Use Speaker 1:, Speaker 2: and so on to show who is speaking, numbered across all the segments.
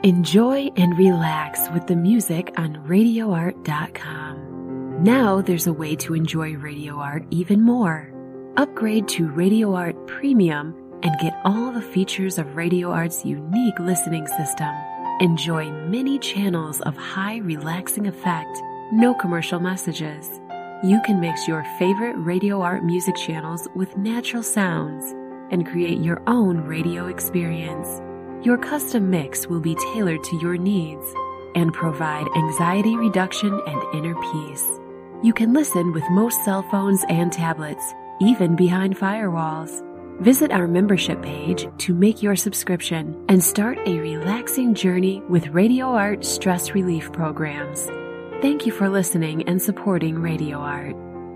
Speaker 1: Enjoy and relax with the music on RadioArt.com. Now there's a way to enjoy Radio Art even more. Upgrade to Radio Art Premium and get all the features of Radio Art's unique listening system. Enjoy many channels of high relaxing effect, no commercial messages. You can mix your favorite Radio Art music channels with natural sounds and create your own radio experience. Your custom mix will be tailored to your needs and provide anxiety reduction and inner peace. You can listen with most cell phones and tablets, even behind firewalls. Visit our membership page to make your subscription and start a relaxing journey with Radio Art stress relief programs. Thank you for listening and supporting Radio Art.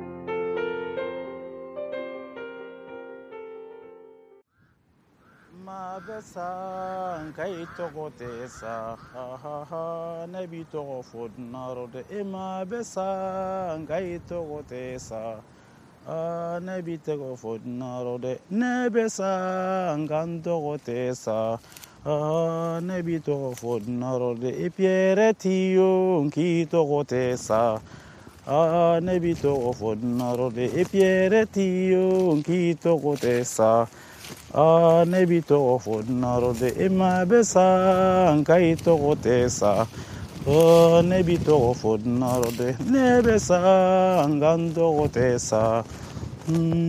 Speaker 2: Nebitego fodnarode nebesa ngandogotesa nebito fodnarode epieretio nkitogotesa nebito fodnarode epieretio nkitogotesa nebito fodnarode emabesa nkaitogotesa nebito fodnarode nebesa ngandogotesa